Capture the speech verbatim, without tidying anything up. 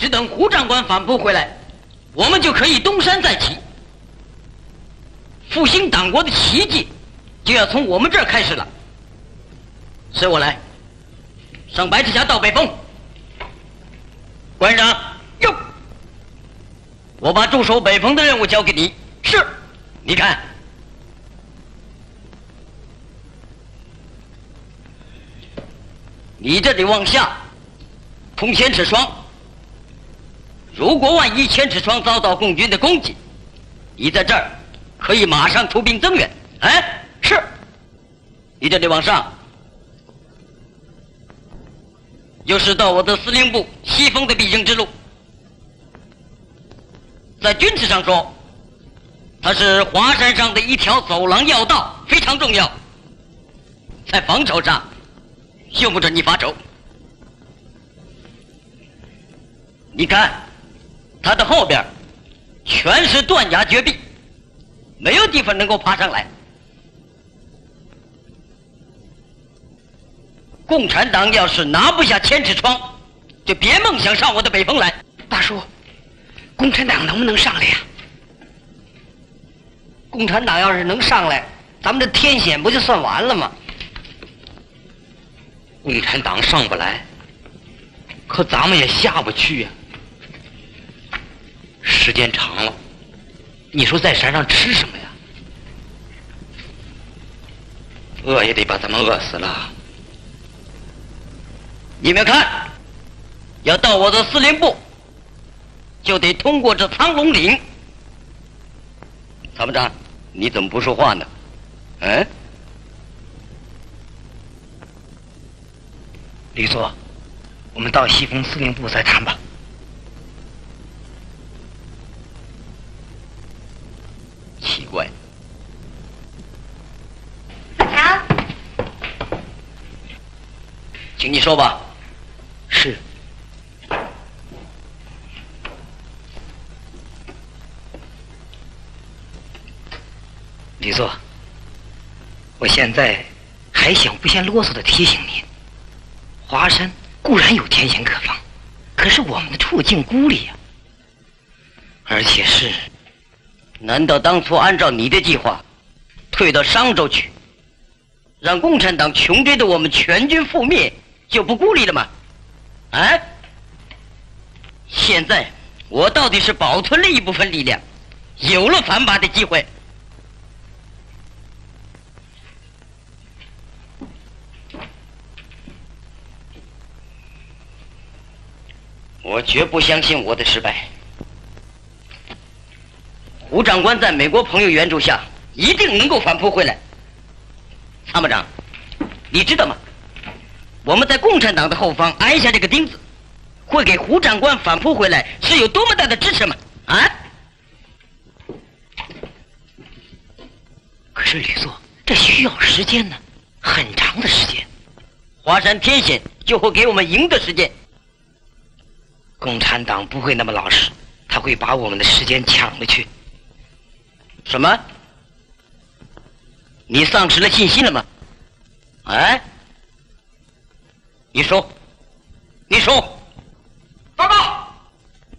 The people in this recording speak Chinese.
只等胡长官反扑回来，我们就可以东山再起。复兴党国的奇迹就要从我们这儿开始了。随我来，上白赤霞到北峰。关长，哟，我把驻守北峰的任务交给你。是，你看，你这里往下通千尺窗。如果万一千尺窗遭到共军的攻击，你在这儿可以马上出兵增援。哎，是。你这里往上，就是到我的司令部西峰的必经之路。在军事上说，它是华山上的一条走廊要道，非常重要。在防守上，用不着你发愁。你看，它的后边全是断崖绝壁，没有地方能够爬上来。共产党要是拿不下千尺窗，就别梦想上我的北峰来。 大叔，共产党能不能上来呀？ 共产党要是能上来，咱们这天险不就算完了吗？ 共产党上不来，可咱们也下不去呀。时间长了，你说在山上吃什么呀？饿也得把咱们饿死了。 你们看，要到我的司令部，就得通过这苍龙岭。参谋长，你怎么不说话呢？嗯？ 李座，我们到西峰司令部再谈吧。 奇怪。 老乔， 请你说吧。 是。李座，我现在还想不嫌啰嗦的提醒您，华山固然有天险可防，可是我们的处境孤立呀、啊，而且是…… 难道当初按照你的计划，退到商州去，让共产党穷追的我们全军覆灭，就不孤立了吗？啊？现在我到底是保存了一部分力量，有了反拔的机会。我绝不相信我的失败。胡长官在美国朋友援助下，一定能够反扑回来。参谋长，你知道吗？我们在共产党的后方挨下这个钉子，会给胡长官反扑回来是有多么大的支持吗？啊？ 可是李座，这需要时间呢，很长的时间。 华山天险就会给我们赢的时间。 共产党不会那么老实，他会把我们的时间抢了去。 什么？你丧失了信心了吗？哎？你说，你说， 报告。